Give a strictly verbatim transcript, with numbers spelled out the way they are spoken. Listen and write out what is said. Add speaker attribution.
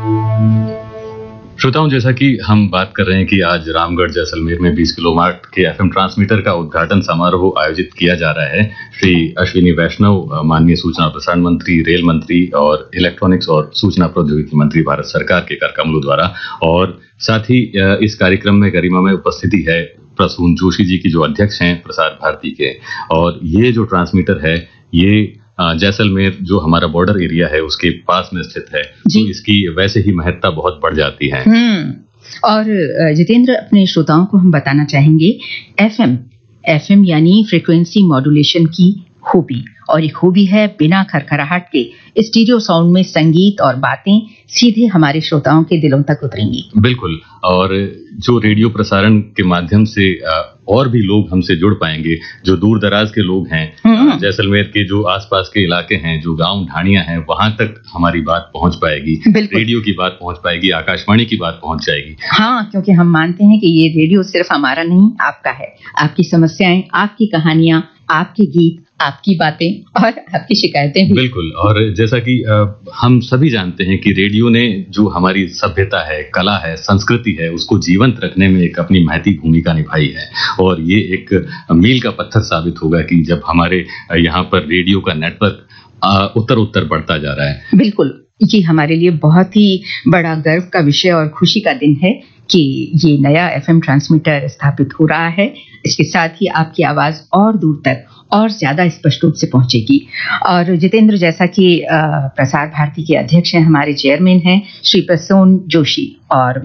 Speaker 1: श्रोताओं, जैसा कि हम बात कर रहे हैं कि आज रामगढ़ जैसलमेर में बीस किलोवाट के एफएम ट्रांसमीटर का उद्घाटन समारोह आयोजित किया जा रहा है। श्री अश्विनी वैष्णव, माननीय सूचना और प्रसारण मंत्री, रेल मंत्री और इलेक्ट्रॉनिक्स और सूचना प्रौद्योगिकी मंत्री भारत सरकार के कर कमलों द्वारा, और साथ ही इस कार्यक्रम में गरिमा में उपस्थिति है प्रसून जोशी जी की, जो अध्यक्ष हैं प्रसार भारती के। और ये जो ट्रांसमीटर है ये जैसलमेर जो हमारा बॉर्डर एरिया है उसके पास में स्थित है, तो इसकी वैसे ही महत्ता बहुत बढ़ जाती है।
Speaker 2: हम्म और जितेंद्र, अपने श्रोताओं को हम बताना चाहेंगे एफएम एफएम यानी फ्रीक्वेंसी मॉड्यूलेशन की खूबी, और ये खूबी है बिना खरखराहट के स्टीरियो साउंड में संगीत और बातें सीधे हमारे श्रोताओं के दिलों तक उतरेंगी।
Speaker 1: बिल्कुल, और जो रेडियो प्रसारण के माध्यम से और भी लोग हमसे जुड़ पाएंगे, जो दूर दराज के लोग हैं, जैसलमेर के जो आसपास के इलाके हैं, जो गांव ढाणियां हैं, वहां तक हमारी बात पहुंच पाएगी, रेडियो की बात पहुंच पाएगी, आकाशवाणी की बात पहुंच जाएगी।
Speaker 2: हाँ, क्योंकि हम मानते हैं कि ये रेडियो सिर्फ हमारा नहीं, आपका है। आपकी समस्याएं, आपकी कहानियां, आपके गीत, आपकी बातें और आपकी शिकायतें भी।
Speaker 1: बिल्कुल, और जैसा कि आ, हम सभी जानते हैं कि रेडियो ने जो हमारी सभ्यता है, कला है, संस्कृति है, उसको जीवंत रखने में एक अपनी महती भूमिका निभाई है। और ये एक मील का पत्थर साबित होगा कि जब हमारे यहाँ पर रेडियो का नेटवर्क उत्तर उत्तर बढ़ता जा रहा है।
Speaker 2: बिल्कुल, ये हमारे लिए बहुत ही बड़ा गर्व का विषय और खुशी का दिन है कि ये नया एफएम ट्रांसमीटर स्थापित हो रहा है। इसके साथ ही आपकी आवाज और दूर तक और ज्यादा स्पष्ट रूप से पहुंचेगी। और जितेंद्र, जैसा कि प्रसार भारती के अध्यक्ष हैं, हमारे चेयरमैन हैं श्री प्रसून जोशी, और